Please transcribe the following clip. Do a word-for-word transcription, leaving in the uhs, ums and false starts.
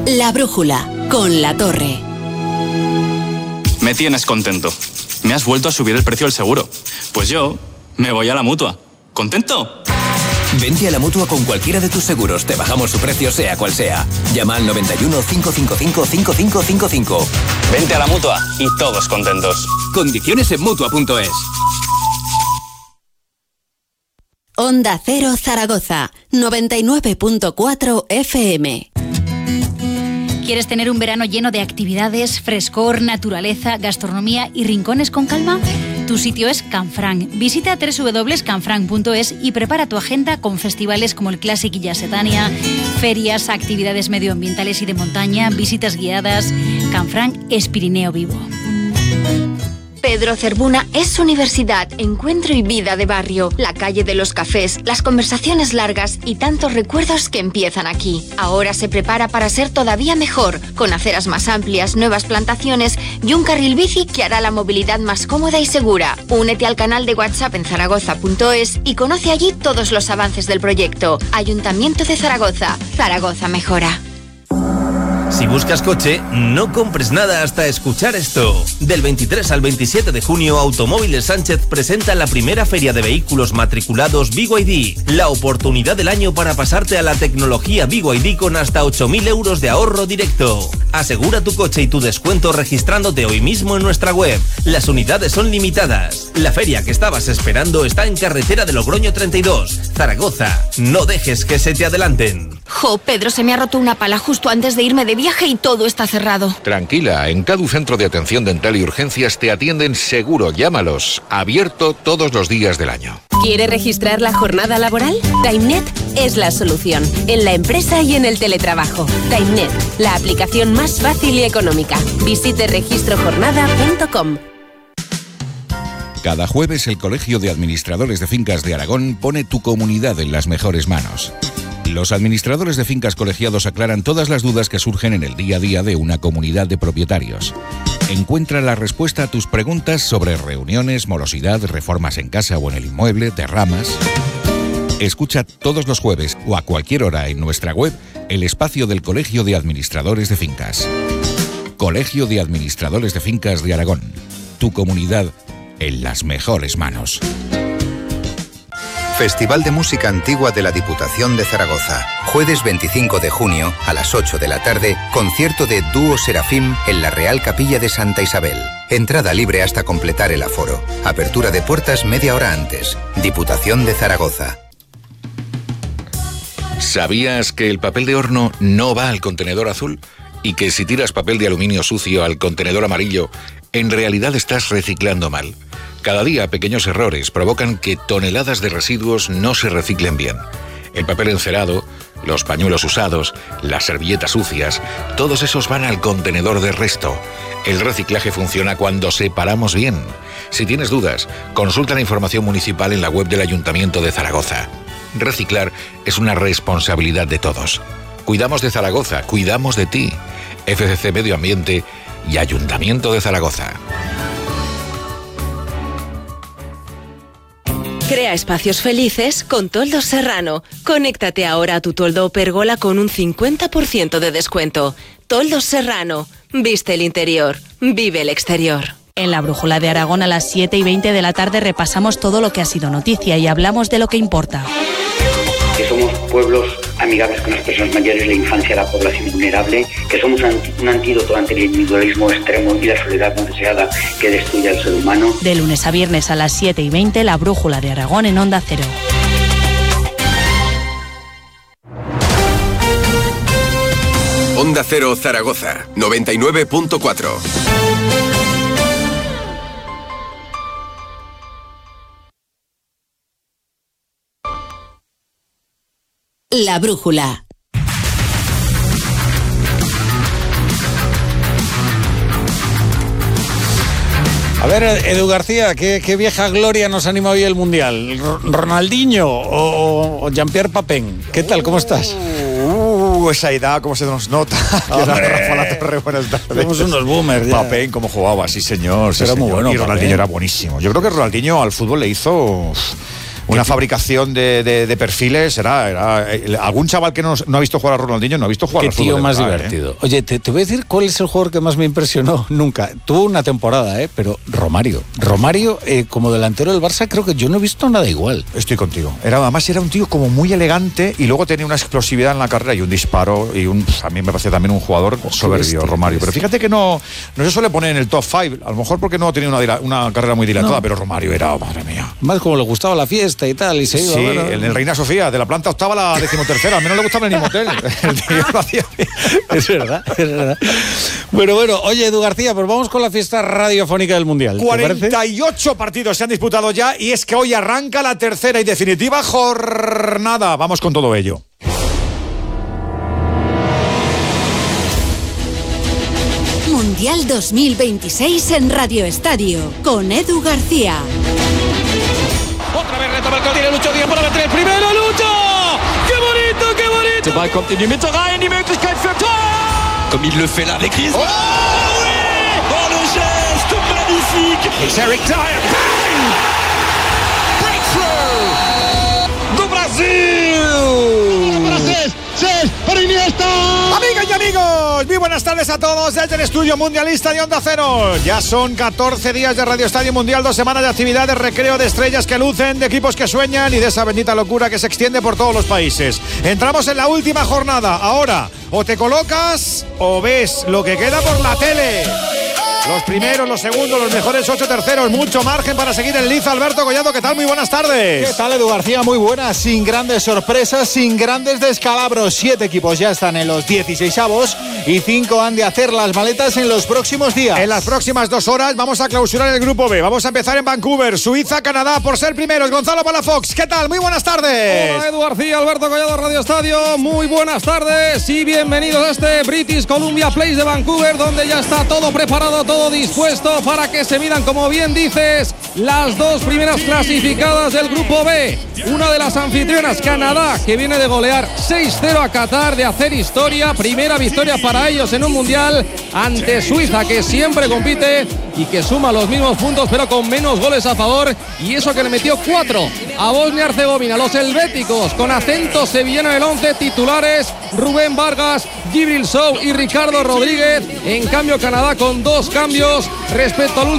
La Brújula, con La Torre. Me tienes contento. Me has vuelto a subir el precio del seguro. Pues yo me voy a la Mutua. ¿Contento? Vente a la Mutua con cualquiera de tus seguros. Te bajamos su precio sea cual sea. Llama al noventa y uno, cinco cinco cinco, cinco cinco cinco cinco. Vente a la Mutua y todos contentos. Condiciones en Mutua punto es. Onda Cero Zaragoza, noventa y nueve punto cuatro F M. ¿Quieres tener un verano lleno de actividades, frescor, naturaleza, gastronomía y rincones con calma? Tu sitio es Canfranc. Visita doble u doble u doble punto canfranc punto es y prepara tu agenda con festivales como el Classic Jazz Etania, ferias, actividades medioambientales y de montaña, visitas guiadas. Canfranc es Pirineo vivo. Pedro Cervuna es universidad, encuentro y vida de barrio. La calle de los cafés, las conversaciones largas y tantos recuerdos que empiezan aquí. Ahora se prepara para ser todavía mejor, con aceras más amplias, nuevas plantaciones y un carril bici que hará la movilidad más cómoda y segura. Únete al canal de WhatsApp en zaragoza punto es y conoce allí todos los avances del proyecto. Ayuntamiento de Zaragoza. Zaragoza mejora. Si buscas coche, no compres nada hasta escuchar esto. Del veintitrés al veintisiete de junio, Automóviles Sánchez presenta la primera feria de vehículos matriculados B Y D. La oportunidad del año para pasarte a la tecnología B Y D con hasta ocho mil euros de ahorro directo. Asegura tu coche y tu descuento registrándote hoy mismo en nuestra web. Las unidades son limitadas. La feria que estabas esperando está en carretera de Logroño treinta y dos, Zaragoza. No dejes que se te adelanten. Jo, Pedro, se me ha roto una pala justo antes de irme de viaje y todo está cerrado. Tranquila, en Cadu Centro de Atención Dental y Urgencias te atienden seguro. Llámalos. Abierto todos los días del año. ¿Quiere registrar la jornada laboral? TimeNet es la solución, en la empresa y en el teletrabajo. TimeNet, la aplicación más fácil y económica. Visite registro jornada punto com. Cada jueves el Colegio de Administradores de Fincas de Aragón pone tu comunidad en las mejores manos. Los administradores de fincas colegiados aclaran todas las dudas que surgen en el día a día de una comunidad de propietarios. Encuentra la respuesta a tus preguntas sobre reuniones, morosidad, reformas en casa o en el inmueble, derramas. Escucha todos los jueves o a cualquier hora en nuestra web el espacio del Colegio de Administradores de Fincas. Colegio de Administradores de Fincas de Aragón. Tu comunidad en las mejores manos. Festival de Música Antigua de la Diputación de Zaragoza. Jueves veinticinco de junio, a las ocho de la tarde, concierto de Dúo Serafín en la Real Capilla de Santa Isabel. Entrada libre hasta completar el aforo. Apertura de puertas media hora antes. Diputación de Zaragoza. ¿Sabías que el papel de horno no va al contenedor azul? Y que si tiras papel de aluminio sucio al contenedor amarillo, en realidad estás reciclando mal. Cada día pequeños errores provocan que toneladas de residuos no se reciclen bien. El papel encerado, los pañuelos usados, las servilletas sucias, todos esos van al contenedor de resto. El reciclaje funciona cuando separamos bien. Si tienes dudas, consulta la información municipal en la web del Ayuntamiento de Zaragoza. Reciclar es una responsabilidad de todos. Cuidamos de Zaragoza, cuidamos de ti. F C C Medio Ambiente y Ayuntamiento de Zaragoza. Crea espacios felices con Toldos Serrano. Conéctate ahora a tu toldo o pergola con un cincuenta por ciento de descuento. Toldos Serrano. Viste el interior. Vive el exterior. En la Brújula de Aragón a las siete y veinte de la tarde repasamos todo lo que ha sido noticia y hablamos de lo que importa. Que somos pueblos amigables con las personas mayores, la infancia, la población vulnerable, que somos un antídoto ante el individualismo extremo y la soledad no deseada que destruye al ser humano. De lunes a viernes a las siete y veinte, la Brújula de Aragón en Onda Cero. Onda Cero Zaragoza, noventa y nueve punto cuatro. La Brújula. A ver, Edu García, ¿qué, qué vieja gloria nos anima hoy el Mundial? ¿Ronaldinho o, o Jean-Pierre Papin? ¿Qué tal? ¿Cómo estás? Uh, esa edad, cómo se nos nota. Rafa La Torre, buenas tardes. Somos unos boomers ya. Papin, cómo jugaba, sí señor. Sí, era señor. muy bueno. Y Ronaldinho Papin era buenísimo. Yo creo que Ronaldinho al fútbol le hizo... una fabricación de, de, de perfiles. Era, era eh, algún chaval que no, no ha visto jugar a Ronaldinho no ha visto jugar Qué al fútbol. tío más verdad, divertido. ¿eh? Oye, te, te voy a decir cuál es el jugador que más me impresionó nunca. Tuvo una temporada, ¿eh? Pero Romario. Romario, eh, como delantero del Barça, creo que yo no he visto nada igual. Estoy contigo. Era, además era un tío como muy elegante y luego tenía una explosividad en la carrera y un disparo y un, a mí me parece también un jugador oh, soberbio, bestia, Romario. Pero fíjate que no, no se suele poner en el top cinco, a lo mejor porque no tenía una, una carrera muy dilatada, no. Pero Romario era, madre mía. Más como le gustaba la fiesta y tal, y se iba. Sí, bueno. en el Reina Sofía, de la planta octava a la decimotercera, al menos le gustaba el mismo hotel. El tío lo hacía bien. Es verdad, es verdad. Bueno, bueno, oye, Edu García, pues vamos con la fiesta radiofónica del Mundial. cuarenta y ocho partidos se han disputado ya y es que hoy arranca la tercera y definitiva jornada. Vamos con todo ello. Mundial dos mil veintiséis en Radio Estadio, con Edu García. Otra vez retoma el que tiene Lucho Díaz para meter el primero, Lucho! ¡Qué bonito, qué bonito! Der Ball kommt in die Mitte rein, die Möglichkeit für Tor! Comme il le fait là avec Griezmann. Oh oui! Oh le geste magnifique! It's Eric Dyer. Bang! Breakthrough! Do Brasil! Para Cés, Cés, para Iniesta. Amigas y amigos, muy buenas tardes a todos desde el estudio mundialista de Onda Cero. Ya son catorce días de Radio Estadio Mundial, dos semanas de actividad, de recreo, de estrellas que lucen, de equipos que sueñan y de esa bendita locura que se extiende por todos los países. Entramos en la última jornada. Ahora, o te colocas o ves lo que queda por la tele. Los primeros, los segundos, los mejores ocho terceros. Mucho margen para seguir en liza. Alberto Collado, ¿qué tal? Muy buenas tardes. ¿Qué tal, Edu García? Muy buenas. Sin grandes sorpresas, sin grandes descalabros. Siete equipos ya están en los dieciseisavos y cinco han de hacer las maletas en los próximos días. En las próximas dos horas vamos a clausurar el grupo B. Vamos a empezar en Vancouver, Suiza, Canadá, por ser primeros. Gonzalo Palafox, ¿qué tal? Muy buenas tardes. Hola, Edu García, Alberto Collado, Radio Estadio. Muy buenas tardes y bienvenidos a este British Columbia Place de Vancouver, donde ya está todo preparado, todo dispuesto para que se midan, como bien dices, las dos primeras clasificadas del grupo B. Una de las anfitrionas, Canadá, que viene de golear seis cero a Qatar, de hacer historia, primera victoria para ellos en un mundial ante Suiza, que siempre compite y que suma los mismos puntos pero con menos goles a favor, y eso que le metió cuatro a Bosnia-Herzegovina. Los helvéticos con acento sevillano en el once, titulares Rubén Vargas, Djibril Sow y Ricardo Rodríguez. En cambio, Canadá con dos cambios respecto al último